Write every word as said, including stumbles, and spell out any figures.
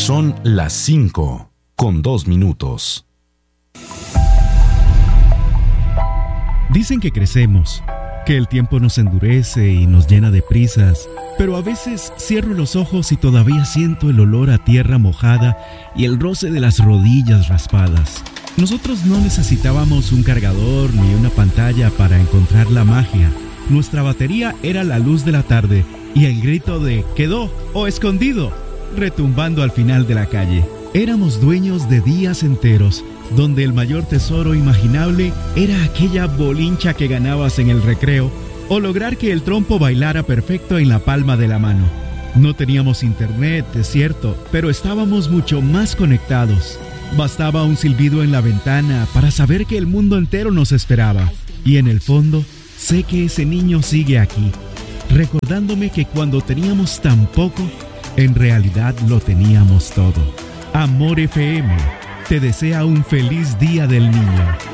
Son las cinco con dos minutos. Dicen que crecemos, que el tiempo nos endurece y nos llena de prisas, pero a veces cierro los ojos y todavía siento el olor a tierra mojada y el roce de las rodillas raspadas. Nosotros no necesitábamos un cargador ni una pantalla para encontrar la magia. Nuestra batería era la luz de la tarde y el grito de «quedó» o «escondido» retumbando al final de la calle. Éramos dueños de días enteros, donde el mayor tesoro imaginable era aquella bolincha que ganabas en el recreo o lograr que el trompo bailara perfecto en la palma de la mano. No teníamos internet, es cierto, pero estábamos mucho más conectados. Bastaba un silbido en la ventana para saber que el mundo entero nos esperaba. Y en el fondo, sé que ese niño sigue aquí, recordándome que cuando teníamos tan poco, en realidad lo teníamos todo. Amor F M te desea un feliz Día del Niño.